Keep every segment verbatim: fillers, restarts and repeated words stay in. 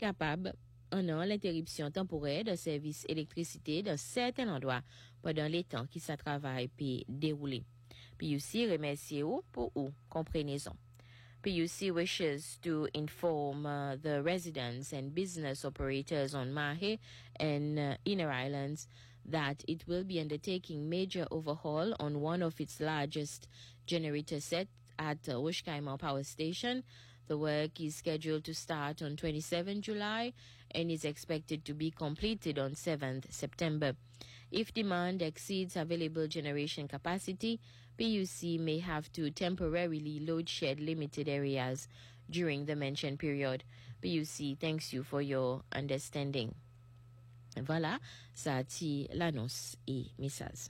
capable en an l'interruption temporaire de service électricité dans certains endroits pendant les temps qui sa travail peut dérouler. P U C remercie ou pour ou compréhension. P U C wishes to inform uh, the residents and business operators on Mahé and uh, Inner Islands that it will be undertaking major overhaul on one of its largest generator sets at uh, Wishkaiman Power Station. The work is scheduled to start on the twenty-seventh of July and is expected to be completed on the seventh of September. If demand exceeds available generation capacity, P U C may have to temporarily load shed limited areas during the mentioned period. P U C thanks you for your understanding. Voilà, ça a été l'annonce et message.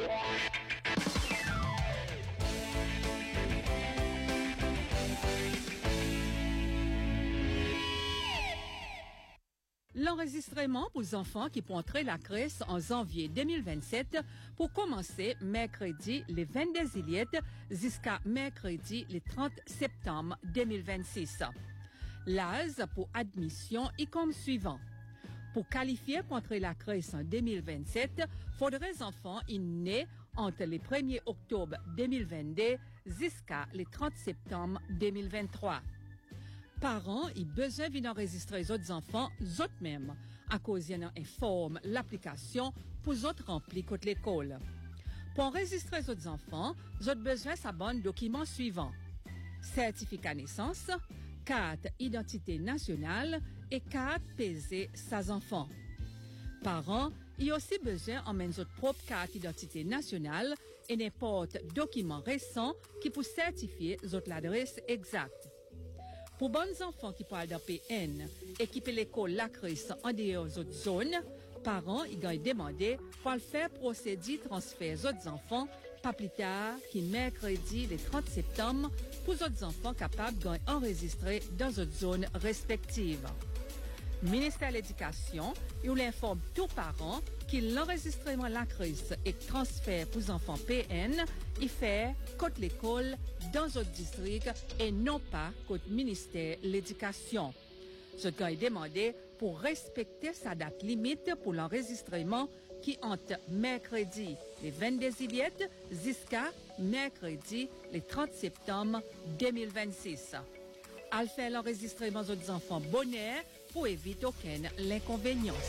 L'enregistrement pour les enfants qui pourront entrer la crèche en janvier deux mille vingt-sept pour commencer mercredi le vingt-deux juillet jusqu'à mercredi le trente septembre deux mille vingt-six. L'âge pour admission est comme suivant. Pour qualifier pour entrer la crèche en deux mille vingt-sept, faudrait les enfants y nés entre le premier octobre deux mille vingt-deux jusqu'à le trente septembre deux mille vingt-trois. Parents ont besoin d'enregistrer les autres enfants, eux mêmes, à cause qu'ils informent l'application pour les autres remplir contre l'école. Pour enregistrer les autres enfants, ils ont besoin de s'abonner documents suivants. Certificat naissance, carte identité nationale et carte P Z sans enfants. Parents ont aussi besoin d'emmener votre propre carte d'identité nationale et n'importe document récent qui peut certifier votre adresse exacte. Pour bons enfants qui parlent d'un P N et qui peuvent l'école la crèche en dehors des autres zones, parents ils ont demandé pour faire procéder transfert aux autres enfants pas plus tard que mercredi le trente septembre pour les autres enfants capables d'enregistrer dans d'autres zones respectives. Le ministère de l'Éducation il informe tous parents que l'enregistrement la crèche et transfert pour les enfants P N il fait contre l'école dans d'autres districts et non pas contre le ministère de l'Éducation. Ce qui est demandé pour respecter sa date limite pour l'enregistrement qui entre mercredi le vingt-deux juillet jusqu'à mercredi le trente septembre deux mille vingt-six. Elle fait l'enregistrement des enfants bonheur pour éviter aucune inconvénience.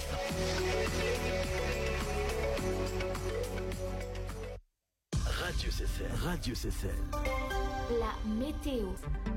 Radio C C L. Radio C C L. La météo.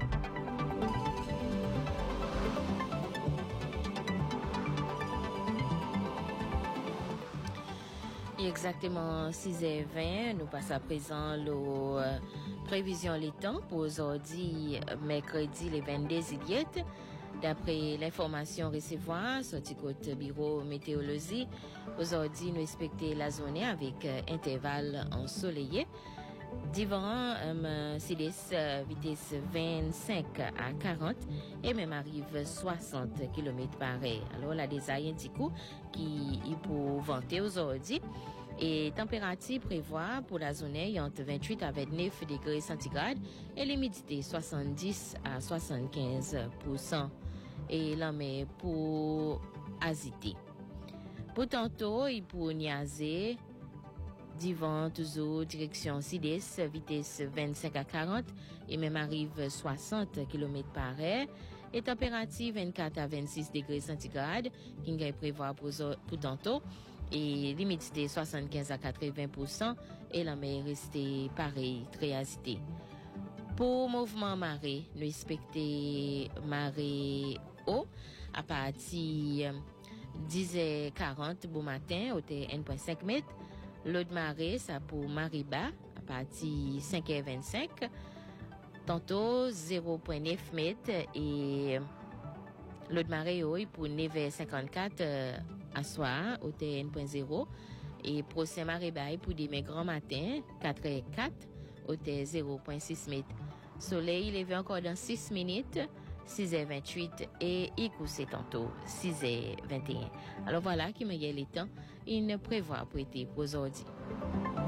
Exactement six heures vingt, nous passons à présent la euh, prévision les temps pour aujourd'hui, mercredi le vingt-deux juillet. D'après l'information recevoir, sorti côté bureau météorologie, aujourd'hui nous expectons la journée avec euh, intervalle ensoleillé. Divan, um, C D S uh, vitesse vingt-cinq à quarante et même arrive soixante kilomètres par heure. Alors, la des ayenticou qui est pour vanter aujourd'hui. Et température prévoit pour la journée entre vingt-huit à vingt-neuf degrés centigrades et l'humidité soixante-dix à soixante-quinze pour cent. Et là, mais pour Azité. Pour tantôt, il pour Niazé, Divan, toujours direction C D S, vitesse vingt-cinq à quarante et même arrive soixante kilomètres par heure. Et température vingt-quatre à vingt-six degrés centigrades, qui est prévoir pour, pour tantôt. Et l'humidité soixante-quinze à quatre-vingts pour cent et la mer restée pareil, très agitée. Pour mouvement marée, nous expectons marée haut à partir dix heures quarante bon matin, hauteur un virgule cinq mètres. L'eau de marée, ça pour marée bas à partir cinq heures vingt-cinq. Tantôt zéro virgule neuf mètres et l'eau de marée haut pour neuf heures cinquante-quatre à soir, hauteur un virgule zéro. Et prochain marée bas pour demain grand matin, quatre heures quatre, hauteur zéro virgule six mètres. Soleil levé encore dans six minutes, six heures vingt-huit et il couche tantôt six heures vingt et un. Alors voilà qui me y a les temps, il ne prévoit pour être pour aujourd'hui.